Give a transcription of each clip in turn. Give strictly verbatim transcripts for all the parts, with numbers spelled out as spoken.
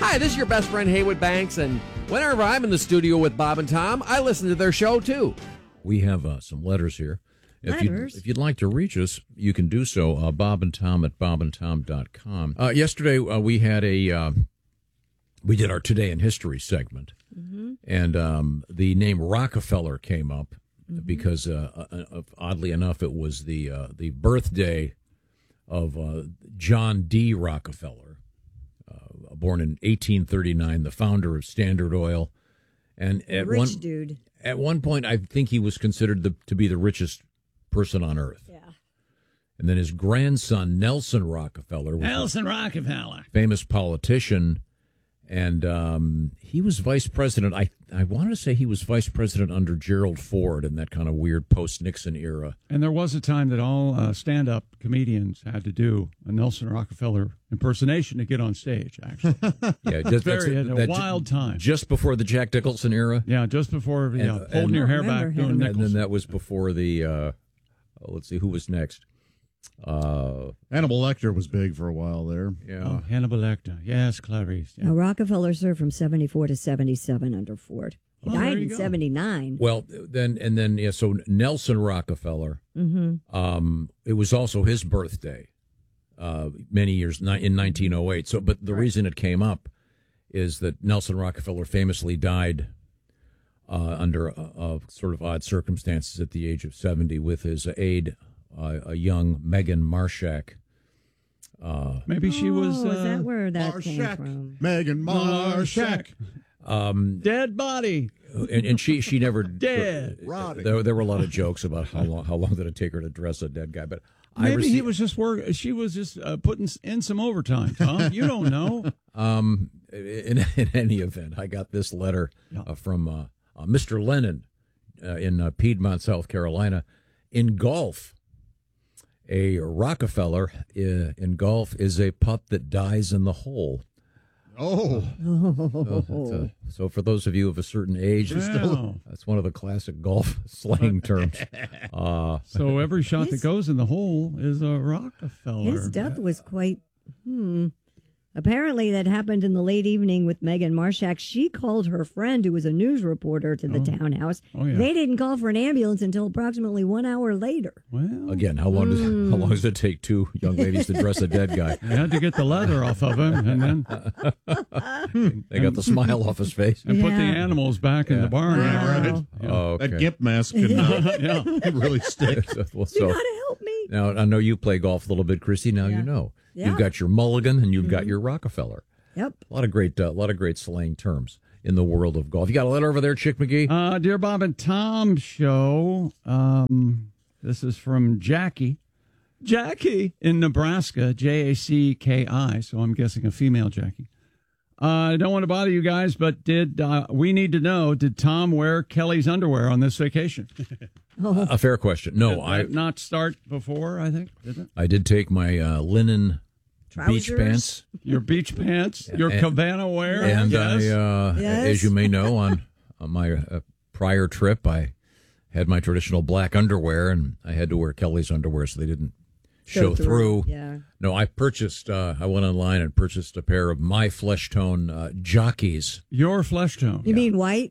Hi, this is your best friend Haywood Banks, and whenever I'm in the studio with Bob and Tom, I listen to their show too. We have uh, some letters here. If Letters? you'd, if you'd like to reach us, you can do so. Uh, Bob and Tom at bob and tom dot com. Uh, yesterday, uh, we had a uh, we did our Today in History segment, mm-hmm. and um, the name Rockefeller came up mm-hmm. because, uh, uh, oddly enough, it was the uh, the birthday of uh, John D. Rockefeller, uh, born in eighteen thirty-nine, the founder of Standard Oil, and at Rich one dude. At one point, I think he was considered the, to be the richest person on earth. Yeah. And then his grandson, Nelson Rockefeller, was Nelson Rockefeller, famous politician, and um, he was vice president. I I wanted to say he was vice president under Gerald Ford in that kind of weird post-Nixon era. And there was a time that all uh, stand-up comedians had to do a Nelson Rockefeller impersonation to get on stage, actually. Yeah, just, Very, that's, a that, wild time. Just before the Jack Nicholson era? Yeah, just before, and, yeah, holding and, your hair back, doing Nicholson. And then that was before the, uh, let's see, who was next? Uh, Hannibal Lecter was big for a while there. Yeah, oh, Hannibal Lecter. Yes, Clarice. Yeah. Now, Rockefeller served from seventy-four to seventy-seven under Ford. He Oh, died there you in go. seventy-nine. Well, then and then yeah. So Nelson Rockefeller. Mm-hmm. Um, it was also his birthday, uh, many years ni- in nineteen oh eight. So, but the Right. reason it came up is that Nelson Rockefeller famously died uh, under uh, uh, sort of odd circumstances at the age of seventy with his aide, uh, a young Megan Marshak. Uh, Maybe she was. Oh, Uh, is that where that came Marshak. from? Megan Marshak. um, Dead body. and, and she she never Dead. Roddy. There, there were a lot of jokes about how long how long did it take her to dress a dead guy, but I Maybe received, he was just work. She was just uh, putting in some overtime, Tom. You don't know. Um, in, in any event, I got this letter uh, from uh, uh, Mister Lennon uh, in uh, Piedmont, South Carolina. In golf, a Rockefeller uh, in golf is a putt that dies in the hole. Oh. So, that's a- so for those of you of a certain age, Wow. that's one of the classic golf slang terms. Uh, So every shot that His- goes in the hole is a Rockefeller. His death was quite, hmm. Apparently, that happened in the late evening with Megan Marshak. She called her friend, who was a news reporter, to the Oh. townhouse. Oh, yeah. They didn't call for an ambulance until approximately one hour later. Well, Again, how long does how long does it take two young ladies to dress a dead guy? they had to get the leather off of him, and then They got the smile off his face. and put the Yeah. animals back in the barn. Wow. Yeah, right. Right. Yeah. Oh, That okay. gimp mask can uh, Yeah. really stick. So, well, You so gotta help me. now I know you play golf a little bit, Chrissy. Now Yeah. you know Yeah. you've got your mulligan and you've got your Rockefeller. Yep. A lot of great, a uh, lot of great slang terms in the world of golf. You got a letter over there, Chick McGee? Uh, Dear Bob and Tom show. Um, this is from Jackie. Jackie in Nebraska, J A C K I. So I'm guessing a female Jackie. Uh, I don't want to bother you guys, but did uh, we need to know? Did Tom wear Kelly's underwear on this vacation? a fair question. No, Did I that not start before. I think did it? I did take my uh, linen beach Trousers? pants, Your beach pants, your And- cabana wear, and yes. I, uh, Yes. as you may know, on, on my uh, prior trip, I had my traditional black underwear, and I had to wear Kelly's underwear so they didn't show Go through. Yeah. No, I purchased. Uh, I went online and purchased a pair of my flesh tone uh, jockeys. your flesh tone, You mean white?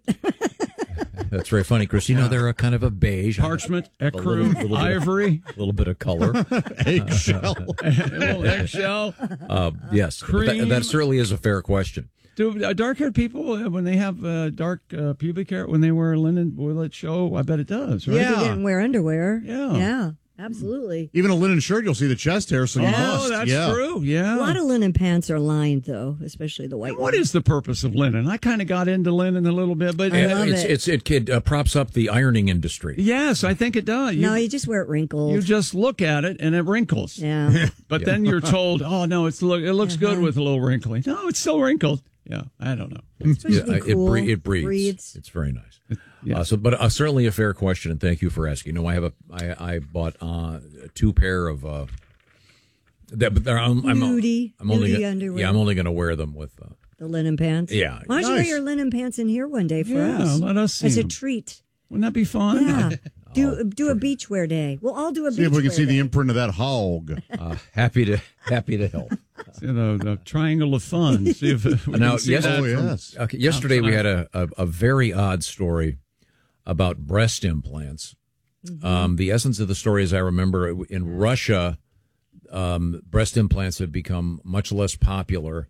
That's very funny, Chris. You know they're a kind of a beige, parchment, a little, ecru, little bit, ivory, a little bit of color. Eggshell. a little eggshell. Uh, yes, but that, Cream. that certainly is a fair question. Do uh, dark-haired people, uh, when they have uh, dark uh, pubic hair, when they wear linen, will it show? I bet it does, right? If Yeah. you didn't wear underwear. Yeah. Yeah. Absolutely. Even a linen shirt, you'll see the chest hair, so you Oh, must. that's yeah. true. Yeah. A lot of linen pants are lined, though, especially the white What ones. is the purpose of linen? I kind of got into linen a little bit, but I uh, love it's, it. it's it kid uh, props up the ironing industry. yes, I think it does. You, No, you just wear it wrinkled. you just look at it and it wrinkles. yeah. But then you're told, oh no, it's look it looks good Uh-huh. with a little wrinkling. No, it's still wrinkled. Yeah, I don't know. Supposed to be Yeah, it, cool. bre- it breathes. breathes. It's very nice. Yeah. Uh, so, but uh, certainly a fair question, and thank you for asking. No, I have a, I, I bought uh, two pair of, uh, that, but they're, I'm, I'm, Nudie- I'm only, nudie gonna- underwear. yeah, I'm only going to wear them with, uh, The linen pants. Yeah. Why don't you wear Nice. your linen pants in here one day for Yeah, us? let us see As a them. treat. Wouldn't that be fun? Yeah. Do do a beachwear day. We'll all do a See if we can beachwear see the day. imprint of that hog. Uh, happy to happy to help. You know, the triangle of fun. See if we Now, can see yes- that Oh, from- yes. Okay, yesterday we had a, a, a very odd story about breast implants. Um, the essence of the story, as I remember, in Russia, um, breast implants have become much less popular,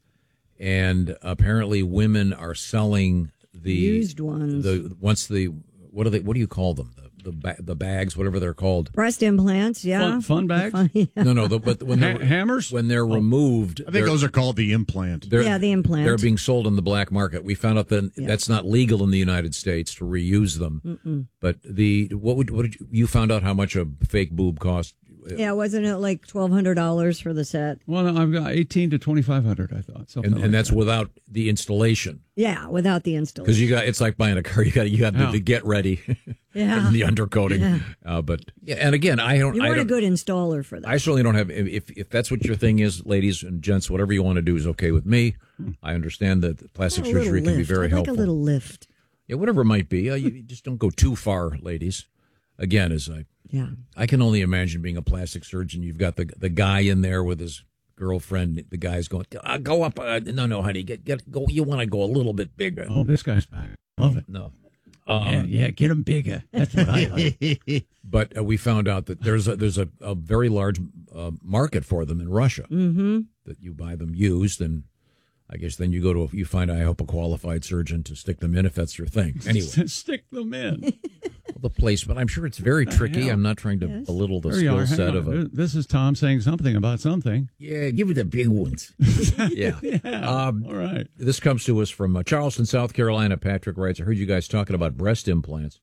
and apparently women are selling the Used ones. The once the what are they? What do you call them? The the, ba- the bags, whatever they're called. Breast implants, yeah. Fun, fun bags? Fun- yeah. No, no. The, but when Ha- they're hammers? when they're removed, I think they're- those are called the implant. They're, Yeah, the implant. They're being sold in the black market. We found out that Yeah. that's not legal in the United States to reuse them. Mm-mm. But the what would what did you, you found out how much a fake boob cost? Yeah, wasn't it like twelve hundred dollars for the set? Well, I've got eighteen to twenty-five hundred, I thought. Something And, like and that's that. without the installation, Yeah, without the installation. because you got it's like buying a car. You got you got Yeah. the, the get ready, Yeah. and the undercoating. Yeah. Uh, but yeah, and again, I don't. You I want a don't, good installer for that. I certainly don't have. If if that's what your thing is, ladies and gents, whatever you want to do is okay with me. I understand that plastic A little surgery can be lift. very I'd helpful. Like a little lift. Yeah, whatever it might be. Uh, you just don't go too far, ladies. Again, as I Yeah. I can only imagine being a plastic surgeon. You've got the the guy in there with his girlfriend. The guy's going, uh, go up. Uh, no, no, honey, get get go. You want to go a little bit bigger? Oh, this guy's back. Love it. No. yeah, Um, yeah, get them bigger. That's what I like. But uh, we found out that there's a there's a, a very large uh, market for them in Russia. Mm-hmm. That you buy them used, and I guess then you go to a, you find I hope a qualified surgeon to stick them in if that's your thing. Anyway, Stick them in. the placement. I'm sure it's very tricky. hell? I'm not trying to Yes. belittle the There you skill are. Hang set on. of a. This is Tom saying something about something. Yeah, give it the big ones. yeah. Yeah. Um, All right. This comes to us from uh, Charleston, South Carolina. Patrick writes, I heard you guys talking about breast implants.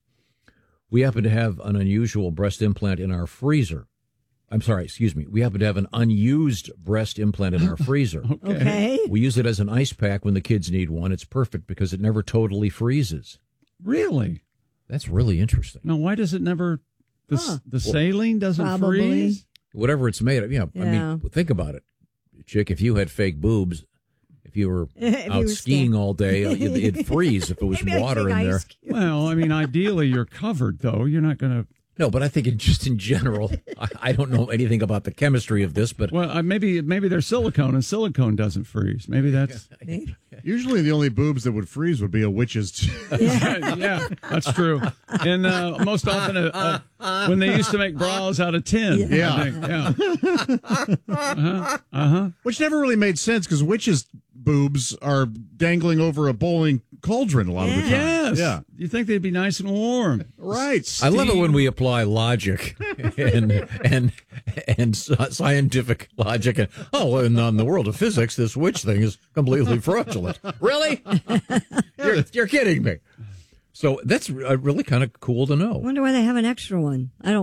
We happen to have an unusual breast implant in our freezer. I'm sorry, excuse me. We happen to have an unused breast implant in our freezer. Okay. We use it as an ice pack when the kids need one. It's perfect because it never totally freezes. Really? That's really interesting. Now, why does it never? The, Huh. the saline doesn't Probably. freeze? Whatever it's made of. Yeah, I Yeah. mean, think about it. Chick, if you had fake boobs, if you were If you out were skiing sta- all day, uh, it'd, it'd freeze if it was Maybe a water big in there. ice cube. Well, I mean, ideally, you're covered, though. You're not going to. No, but I think in, just in general, I, I don't know anything about the chemistry of this, but Well, uh, maybe maybe there's silicone, and silicone doesn't freeze. Maybe that's. Maybe. Usually the only boobs that would freeze would be a witch's. yeah, that's true. And uh, most often, uh, uh, when they used to make bras out of tin. Yeah. I think. Yeah. Uh-huh. Uh-huh. Which never really made sense because witches' boobs are dangling over a boiling cauldron a lot of the time. Yes. Yeah. You think they'd be nice and warm. Right. I love it when we apply logic and and and sci- scientific logic. And oh, and on the world of physics, this witch thing is completely fraudulent. Really? You're, you're kidding me. So that's uh, really kind of cool to know. Wonder why they have an extra one. I don't.